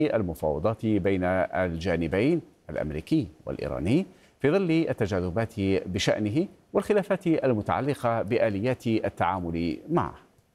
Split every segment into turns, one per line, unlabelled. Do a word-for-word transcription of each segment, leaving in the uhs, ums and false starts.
المفاوضات بين الجانبين الأمريكي والإيراني في ظل التجاذبات بشأنه والخلافات المتعلقة بآليات التعامل معه.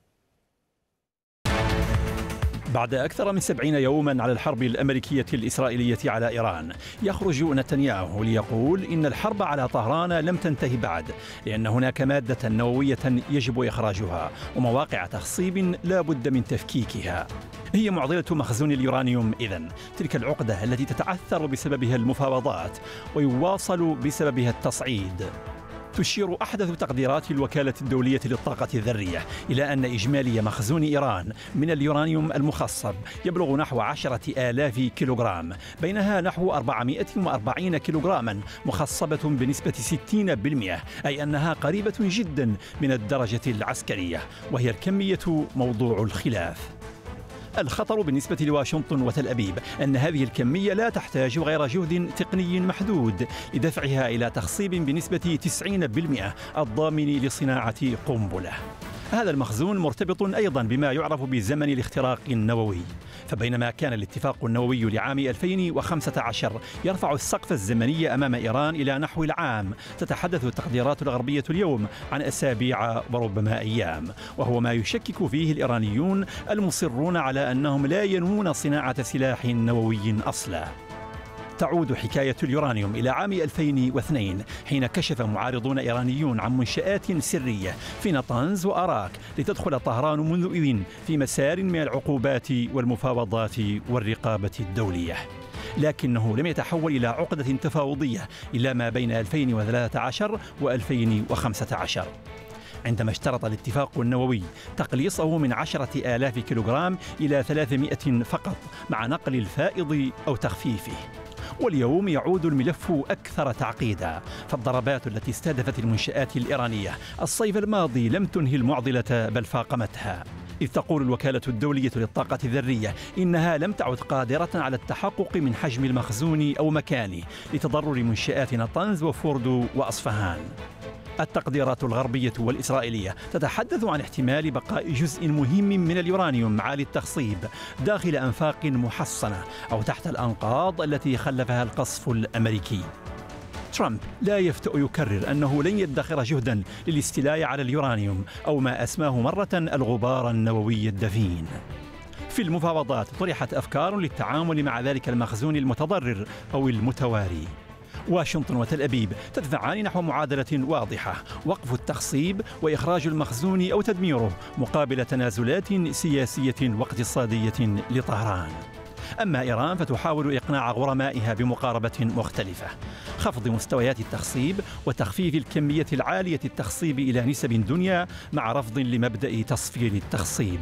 بعد أكثر من سبعين يوما على الحرب الأمريكية الإسرائيلية على إيران، يخرج نتنياهو ليقول إن الحرب على طهران لم تنتهي بعد، لأن هناك مادة نووية يجب إخراجها ومواقع تخصيب لا بد من تفكيكها. هي معضلة مخزون اليورانيوم إذن، تلك العقدة التي تتعثر بسببها المفاوضات ويواصل بسببها التصعيد. تشير أحدث تقديرات الوكالة الدولية للطاقة الذرية إلى أن إجمالي مخزون إيران من اليورانيوم المخصب يبلغ نحو عشرة آلاف كيلوغرام، بينها نحو أربعمائة وأربعين كيلوغراما مخصبة بنسبة ستين بالمئة، أي أنها قريبة جدا من الدرجة العسكرية، وهي الكمية موضوع الخلاف. الخطر بالنسبة لواشنطن وتل أبيب أن هذه الكمية لا تحتاج غير جهد تقني محدود لدفعها إلى تخصيب بنسبة تسعين بالمئة الضامن لصناعة قنبلة. هذا المخزون مرتبط أيضا بما يعرف بزمن الاختراق النووي، فبينما كان الاتفاق النووي لعام ألفين وخمسة عشر يرفع السقف الزمني أمام إيران إلى نحو العام، تتحدث التقديرات الغربية اليوم عن أسابيع وربما أيام، وهو ما يشكك فيه الإيرانيون المصرون على أنهم لا ينوون صناعة سلاح نووي أصلا. تعود حكاية اليورانيوم إلى عام ألفين واثنين، حين كشف معارضون إيرانيون عن منشآت سرية في نطنز وأراك لتدخل طهران منذ إذن في مسار من العقوبات والمفاوضات والرقابة الدولية. لكنه لم يتحول إلى عقدة تفاوضية إلا ما بين ألفين وثلاثة عشر وألفين وخمسة عشر، عندما اشترط الاتفاق النووي تقليصه من عشرة آلاف كيلوغرام إلى ثلاثمائة فقط مع نقل الفائض أو تخفيفه. واليوم يعود الملف أكثر تعقيدا، فالضربات التي استهدفت المنشآت الإيرانية الصيف الماضي لم تنهي المعضلة بل فاقمتها، إذ تقول الوكالة الدولية للطاقة الذرية إنها لم تعد قادرة على التحقق من حجم المخزون أو مكانه لتضرر منشآت نطنز وفوردو وأصفهان. التقديرات الغربية والإسرائيلية تتحدث عن احتمال بقاء جزء مهم من اليورانيوم عالي التخصيب داخل أنفاق محصنة أو تحت الأنقاض التي خلفها القصف الأمريكي. ترامب لا يفتأ يكرر أنه لن يدخر جهدا للاستيلاء على اليورانيوم أو ما أسماه مرة الغبار النووي الدفين. في المفاوضات طرحت أفكار للتعامل مع ذلك المخزون المتضرر أو المتواري. واشنطن وتل أبيب تدفعان نحو معادلة واضحة: وقف التخصيب وإخراج المخزون أو تدميره مقابل تنازلات سياسية واقتصادية لطهران. أما إيران فتحاول إقناع غرمائها بمقاربة مختلفة: خفض مستويات التخصيب وتخفيف الكمية العالية التخصيب إلى نسب دنيا مع رفض لمبدأ تصفير التخصيب.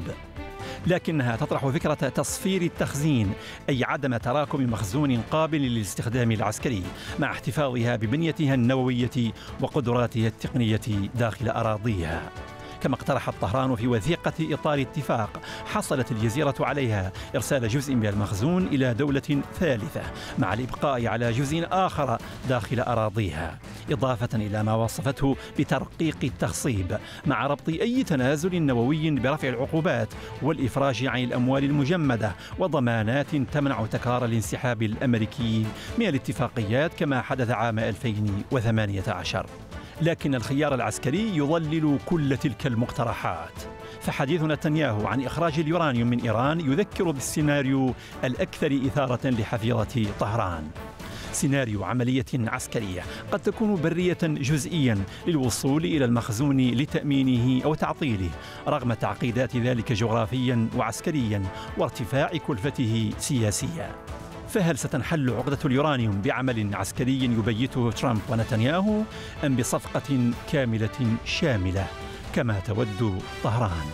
لكنها تطرح فكرة تصفير التخزين، أي عدم تراكم مخزون قابل للاستخدام العسكري، مع احتفاظها ببنيتها النووية وقدراتها التقنية داخل أراضيها. كما اقترحت طهران في وثيقة إطار اتفاق حصلت الجزيرة عليها إرسال جزء من المخزون إلى دولة ثالثة، مع الإبقاء على جزء آخر داخل أراضيها، إضافة إلى ما وصفته بترقيق التخصيب، مع ربط أي تنازل نووي برفع العقوبات والإفراج عن الأموال المجمدة وضمانات تمنع تكرار الانسحاب الأمريكي من الاتفاقيات كما حدث عام ألفين وثمانية عشر. لكن الخيار العسكري يضلل كل تلك المقترحات، فحديث نتنياهو عن إخراج اليورانيوم من إيران يذكر بالسيناريو الأكثر إثارة لحفيظة طهران، سيناريو عملية عسكرية قد تكون برية جزئيا للوصول إلى المخزون لتأمينه أو تعطيله، رغم تعقيدات ذلك جغرافيا وعسكريا وارتفاع كلفته سياسيا. فهل ستنحل عقدة اليورانيوم بعمل عسكري يبيته ترامب ونتنياهو، أم بصفقة كاملة شاملة كما تود طهران؟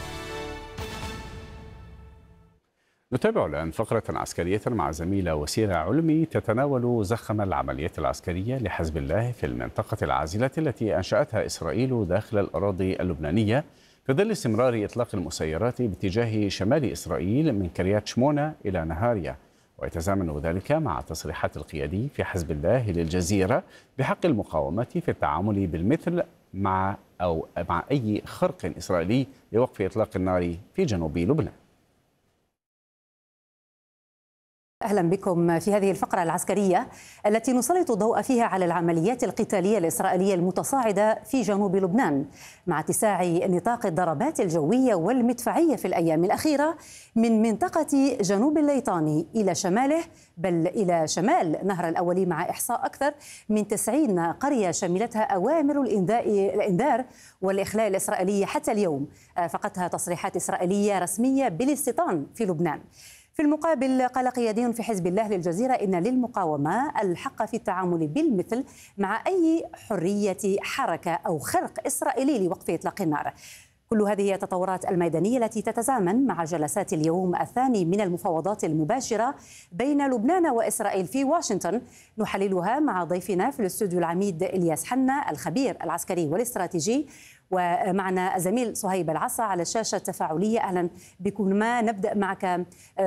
نتابع الآن فقرة عسكرية مع زميلة وسيلة علمي تتناول زخم العمليات العسكرية لحزب الله في المنطقة العازلة التي أنشأتها إسرائيل داخل الأراضي اللبنانية في ظل استمرار إطلاق المسيرات باتجاه شمال إسرائيل من كريات شمونة إلى نهاريا، ويتزامن ذلك مع تصريحات القيادي في حزب الله للجزيرة بحق المقاومة في التعامل بالمثل مع أو مع أي خرق إسرائيلي لوقف إطلاق النار في جنوب لبنان.
أهلا بكم في هذه الفقرة العسكرية التي نسلط الضوء فيها على العمليات القتالية الإسرائيلية المتصاعدة في جنوب لبنان مع اتساع نطاق الضربات الجوية والمدفعية في الأيام الأخيرة من منطقة جنوب الليطاني إلى شماله، بل إلى شمال نهر الأولي، مع إحصاء أكثر من تسعين قرية شملتها أوامر الإنذار والإخلاء الإسرائيلية حتى اليوم فقدتها تصريحات إسرائيلية رسمية بالاستيطان في لبنان. في المقابل قال قيادي في حزب الله للجزيرة إن للمقاومة الحق في التعامل بالمثل مع أي حرية حركة أو خرق إسرائيلي لوقف إطلاق النار. كل هذه هي التطورات الميدانية التي تتزامن مع جلسات اليوم الثاني من المفاوضات المباشرة بين لبنان وإسرائيل في واشنطن، نحللها مع ضيفنا في الاستوديو العميد إلياس حنا الخبير العسكري والاستراتيجي، ومعنا الزميل صهيب العصا على الشاشة التفاعلية. أهلا بكم. ما نبدأ معك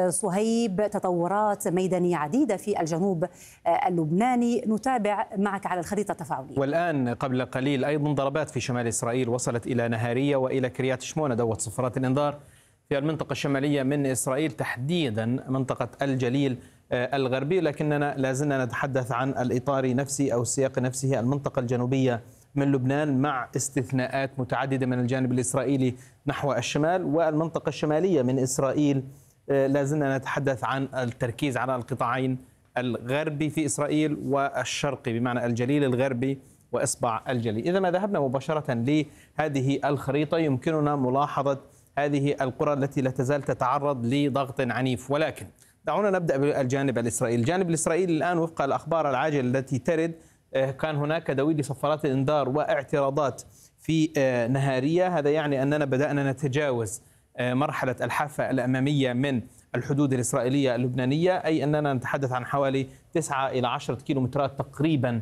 صهيب، تطورات ميدانية عديدة في الجنوب اللبناني، نتابع معك على الخريطة التفاعلية.
والآن قبل قليل أيضا ضربات في شمال إسرائيل وصلت إلى نهارية وإلى كريات شمونة، دوت صفارات الإنذار في المنطقة الشمالية من إسرائيل، تحديدا منطقة الجليل الغربي، لكننا لازلنا نتحدث عن الإطار نفسه أو السياق نفسه، المنطقة الجنوبية من لبنان، مع استثناءات متعددة من الجانب الإسرائيلي نحو الشمال، والمنطقة الشمالية من إسرائيل لازلنا نتحدث عن التركيز على القطاعين الغربي في إسرائيل والشرقي، بمعنى الجليل الغربي وإصبع الجليل. إذا ما ذهبنا مباشرة لهذه الخريطة يمكننا ملاحظة هذه القرى التي لا تزال تتعرض لضغط عنيف، ولكن دعونا نبدأ بالجانب الإسرائيلي. الجانب الإسرائيلي الآن وفق الأخبار العاجلة التي ترد كان هناك دويل لصفارات الإنذار واعتراضات في نهارية. هذا يعني أننا بدأنا نتجاوز مرحلة الحافة الأمامية من الحدود الإسرائيلية اللبنانية، أي أننا نتحدث عن حوالي تسعة إلى عشرة كيلومترات تقريبا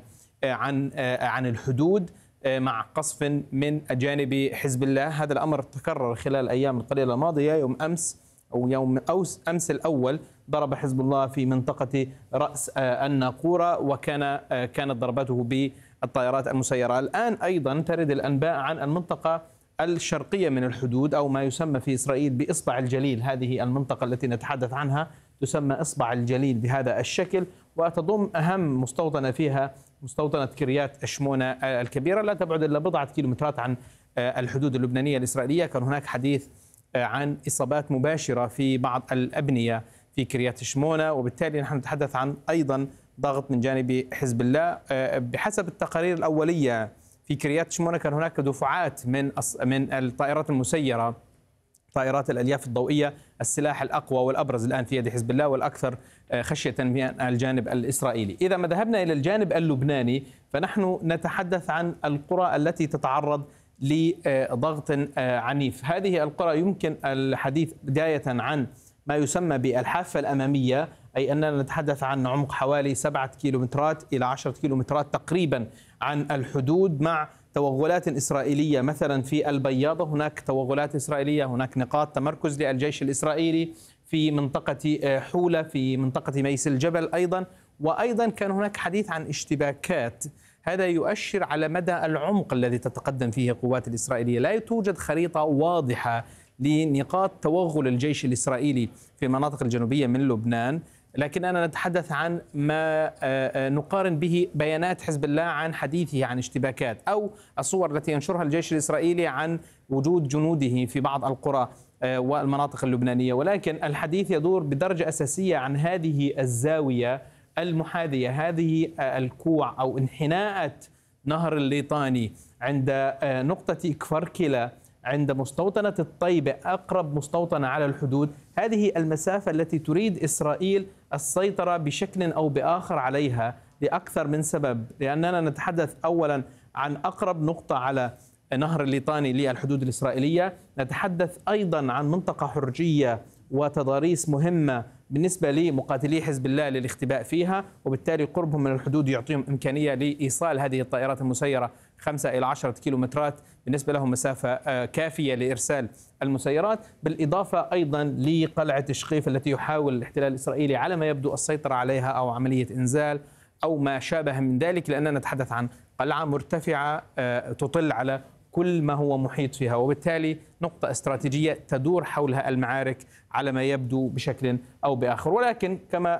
عن عن الحدود، مع قصف من جانب حزب الله. هذا الأمر تكرر خلال الأيام القليلة الماضية. يوم أمس أو يوم أوس أمس الأول ضرب حزب الله في منطقة رأس الناقورة، وكان كانت ضربته بالطائرات المسيرة. الآن أيضا ترد الأنباء عن المنطقة الشرقية من الحدود، أو ما يسمى في إسرائيل بإصبع الجليل. هذه المنطقة التي نتحدث عنها تسمى إصبع الجليل بهذا الشكل، وتضم أهم مستوطنة فيها مستوطنة كريات شمونة الكبيرة، لا تبعد إلا بضعة كيلومترات عن الحدود اللبنانية الإسرائيلية. كان هناك حديث عن إصابات مباشرة في بعض الأبنية في كريات شمونة، وبالتالي نحن نتحدث عن أيضا ضغط من جانب حزب الله. بحسب التقارير الأولية في كريات شمونة كان هناك دفعات من من الطائرات المسيرة، طائرات الألياف الضوئية، السلاح الأقوى والأبرز الآن في يد حزب الله والأكثر خشية من الجانب الإسرائيلي. إذا ما ذهبنا إلى الجانب اللبناني فنحن نتحدث عن القرى التي تتعرض لضغط عنيف. هذه القرى يمكن الحديث بداية عن ما يسمى بالحافة الأمامية، أي أننا نتحدث عن عمق حوالي سبعة كيلومترات إلى عشرة كيلومترات تقريبا عن الحدود، مع توغلات إسرائيلية مثلا في البياضة. هناك توغلات إسرائيلية، هناك نقاط تمركز للجيش الإسرائيلي في منطقة حولة، في منطقة ميس الجبل أيضا، وأيضا كان هناك حديث عن اشتباكات. هذا يؤشر على مدى العمق الذي تتقدم فيه القوات الإسرائيلية. لا توجد خريطة واضحة لنقاط توغل الجيش الإسرائيلي في المناطق الجنوبية من لبنان، لكننا نتحدث عن ما نقارن به بيانات حزب الله عن حديثه عن اشتباكات، أو الصور التي ينشرها الجيش الإسرائيلي عن وجود جنوده في بعض القرى والمناطق اللبنانية. ولكن الحديث يدور بدرجة أساسية عن هذه الزاوية المحاذية، هذه الكوع أو انحناءة نهر الليطاني عند نقطة كفركلة، عند مستوطنة الطيبة، أقرب مستوطنة على الحدود. هذه المسافة التي تريد إسرائيل السيطرة بشكل أو بآخر عليها لأكثر من سبب، لأننا نتحدث أولا عن أقرب نقطة على نهر الليطاني للحدود الإسرائيلية، نتحدث أيضا عن منطقة حرجية وتضاريس مهمة بالنسبة لمقاتلي حزب الله للاختباء فيها، وبالتالي قربهم من الحدود يعطيهم إمكانية لإيصال هذه الطائرات المسيرة خمسة إلى عشرة كيلومترات، بالنسبة لهم مسافة كافية لإرسال المسيرات. بالإضافة أيضا لقلعة شقيف التي يحاول الاحتلال الإسرائيلي على ما يبدو السيطرة عليها، أو عملية إنزال أو ما شابه من ذلك، لأننا نتحدث عن قلعة مرتفعة تطل على كل ما هو محيط فيها، وبالتالي نقطة استراتيجية تدور حولها المعارك على ما يبدو بشكل أو بآخر. ولكن كما